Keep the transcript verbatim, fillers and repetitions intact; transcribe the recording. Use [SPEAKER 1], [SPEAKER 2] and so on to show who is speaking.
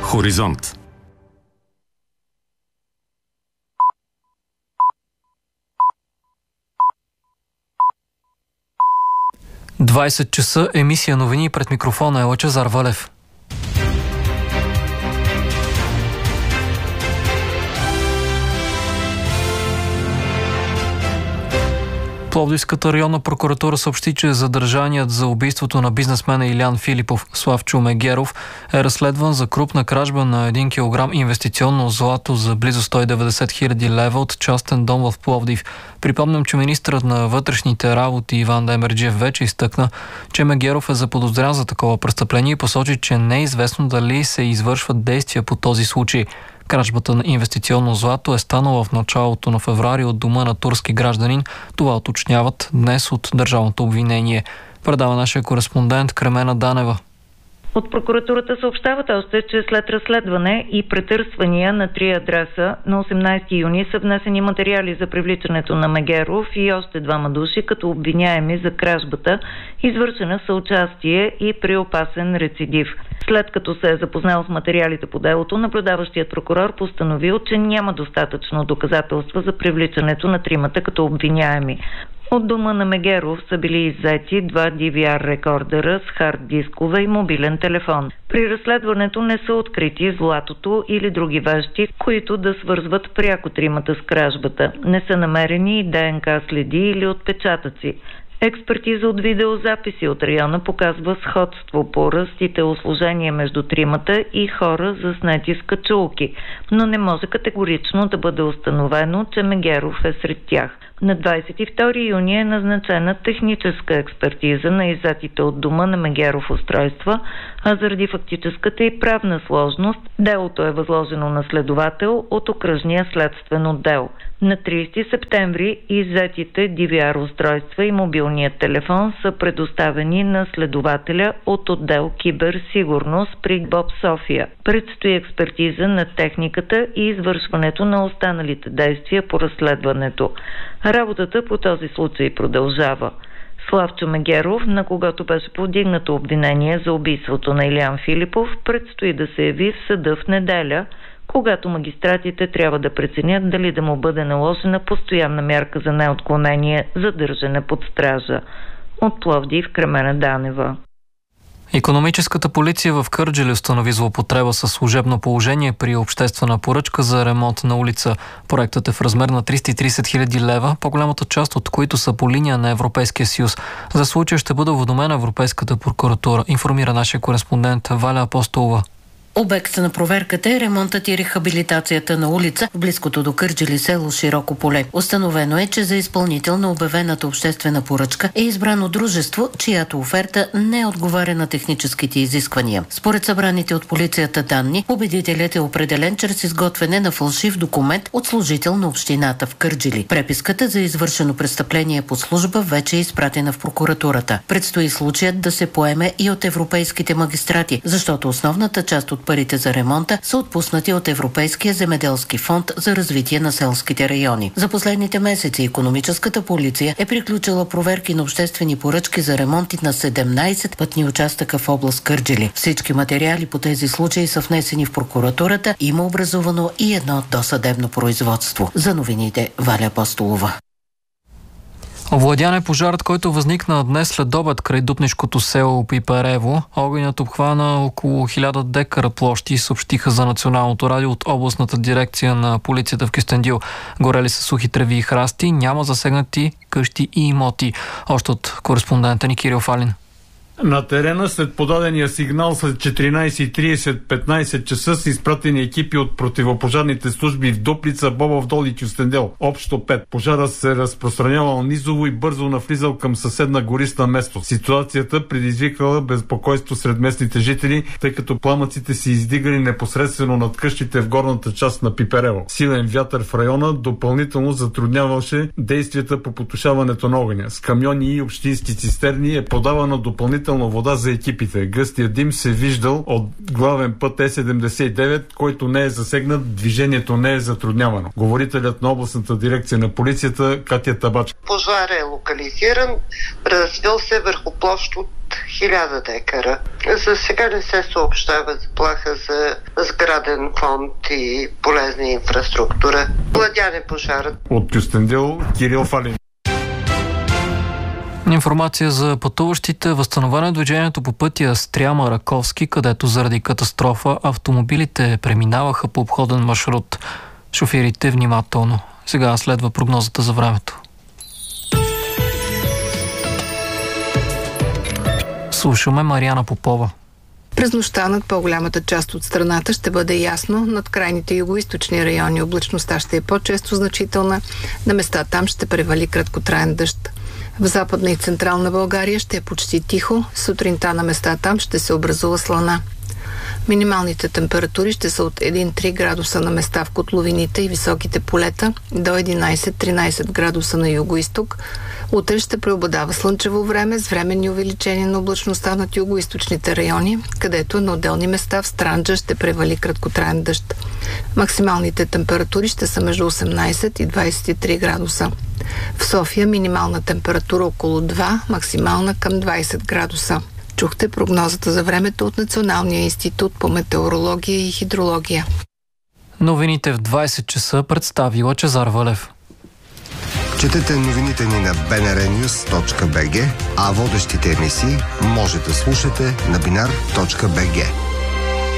[SPEAKER 1] Хоризонт.
[SPEAKER 2] двайсет часа, емисия новини, пред микрофона е Лъчезар Валев. Пловдивската районна прокуратура съобщи, че задържаният за убийството на бизнесмена Илиян Филипов Славчо Мегеров е разследван за крупна кражба на един килограм инвестиционно злато за близо сто и деветдесет хиляди лева от частен дом в Пловдив. Припомням, че министърът на вътрешните работи Иван Демерджиев вече изтъкна, че Мегеров е заподозрян за такова престъпление и посочи, че не е известно дали се извършват действия по този случай. Кражбата на инвестиционно злато е станала в началото на февруари от дома на турски гражданин. Това уточняват днес от държавното обвинение. Предава нашия кореспондент Кремена Данева.
[SPEAKER 3] От прокуратурата съобщават още, че след разследване и претърсвания на три адреса на осемнайсети юни са внесени материали за привличането на Мегеров и още двама души като обвиняеми за кражбата, извършена съучастие и при опасен рецидив. След като се е запознал с материалите по делото, наблюдаващият прокурор постановил, че няма достатъчно доказателства за привличането на тримата като обвиняеми. От дома на Мегеров са били иззети два ди ви ар рекордера с хард дискове и мобилен телефон. При разследването не са открити златото или други вещи, които да свързват пряко тримата с кражбата. Не са намерени и ДНК следи или отпечатъци. Експертиза от видеозаписи от района показва сходство по ръст и телосложение между тримата и хора заснети с качулки, но не може категорично да бъде установено, че Мегеров е сред тях. На двайсет и втори юни е назначена техническа експертиза на иззетите от дома на Мегеров устройства, а заради фактическата и правна сложност делото е възложено на следовател от окръжния следствен отдел. На трийсети септември иззетите ди ви ар устройства и мобилният телефон са предоставени на следователя от отдел Киберсигурност при ГБОП София. Предстои експертиза на техниката и извършването на останалите действия по разследването. Работата по този случай продължава. Славчо Мегеров, на когото беше повдигнато обвинение за убийството на Илиян Филипов, предстои да се яви в съда в неделя, когато магистратите трябва да преценят дали да му бъде наложена постоянна мярка за неотклонение, задържане под стража. От Пловдив, Кремена Данева.
[SPEAKER 2] Икономическата полиция в Кърджали установи злоупотреба със служебно положение при обществена поръчка за ремонт на улица. Проектът е в размер на триста и трийсет хиляди лева, по-голямата част от които са по линия на Европейския съюз. За случая ще бъде уведомена Европейската прокуратура, информира нашия кореспондент Валя Апостолова.
[SPEAKER 4] Обект на проверката е ремонтът и рехабилитацията на улица в близкото до Кърджали село Широко поле. Установено е, че за изпълнител на обявената обществена поръчка е избрано дружество, чиято оферта не отговаря на техническите изисквания. Според събраните от полицията данни, победителят е определен чрез изготвяне на фалшив документ от служител на общината в Кърджали. Преписката за извършено престъпление по служба вече е изпратена в прокуратурата. Предстои случаят да се поеме и от европейските магистрати, защото основната част от парите за ремонта са отпуснати от Европейския земеделски фонд за развитие на селските райони. За последните месеци икономическата полиция е приключила проверки на обществени поръчки за ремонти на седемнайсет пътни участъка в област Кърджали. Всички материали по тези случаи са внесени в прокуратурата. Има образувано и едно досъдебно производство. За новините Валя Апостолова.
[SPEAKER 2] Овладян е пожарът, който възникна днес след обед край Дупнишкото село Пипарево. Огънят обхвана около хиляда декара площи, съобщиха за Националното радио от областната дирекция на полицията в Кюстендил. Горели са сухи треви и храсти, няма засегнати къщи и имоти. Още от кореспондента ни Кирил Фалин.
[SPEAKER 5] На терена след подадения сигнал след четиринайсет и трийсет петнайсет часа са изпратени екипи от противопожарните служби в Дуплица, Бобов дол и Кюстендил. Общо пет. Пожарът се разпространявал низово и бързо навлизал към съседна гориста местност. Ситуацията предизвикала безпокойство сред местните жители, тъй като пламъците се издигали непосредствено над къщите в горната част на Пиперево. Силен вятър в района допълнително затрудняваше действията по потушаването на огъня. С камиони и общински цистерни е подавана допълнителна допълнително вода за екипите. Гъстия дим се виждал от главен път Е седемдесет и девет, който не е засегнат, движението не е затруднявано. Говорителят на областната дирекция на полицията Катя Табач.
[SPEAKER 1] Пожар е локализиран, развил се върху площ от хиляда декара. За сега не се съобщава заплаха за сграден фонд и полезна инфраструктура. Владяне пожарът.
[SPEAKER 5] От Кюстендил, Кирил Фалин.
[SPEAKER 2] Информация за пътуващите. Възстановено е движението по пътя Стряма-Раковски, където заради катастрофа автомобилите преминаваха по обходен маршрут. Шофирите внимателно. Сега следва прогнозата за времето. Слушаме Мариана Попова.
[SPEAKER 6] През нощта над по-голямата част от страната ще бъде ясно, над крайните югоизточни райони облачността ще е по-често значителна, на места там ще превали краткотраен дъжд. В Западна и Централна България ще е почти тихо, сутринта на места там ще се образува слана. Минималните температури ще са от един до три градуса на места в котловините и високите полета, до единайсет до тринайсет градуса на югоизток. Утре ще преобладава слънчево време с временни увеличения на облачността над югоизточните райони, където на отделни места в Странджа ще превали краткотраен дъжд. Максималните температури ще са между осемнайсет и двайсет и три градуса. В София минимална температура около два, максимална към двайсет градуса. Чухте прогнозата за времето от Националния институт по метеорология и хидрология.
[SPEAKER 2] Новините в двайсет часа представи Лъчезар Валев.
[SPEAKER 7] Четете новините ни на би ен ар нюз точка би джи, а водещите емисии може да слушате на бинар точка би джи.